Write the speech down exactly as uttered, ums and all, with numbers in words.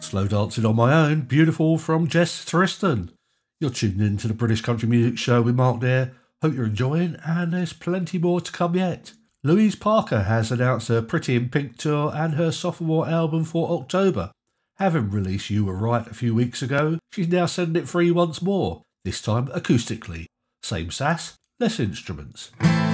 Slow Dancing on My Own, Beautiful from Jess Tristan. You're tuned in to the British Country Music Show with Mark there. Hope you're enjoying, and there's plenty more to come yet. Louise Parker has announced her Pretty in Pink tour and her sophomore album for October. Having released You Were Right a few weeks ago, she's now sending it free once more, this time acoustically. Same sass, less instruments.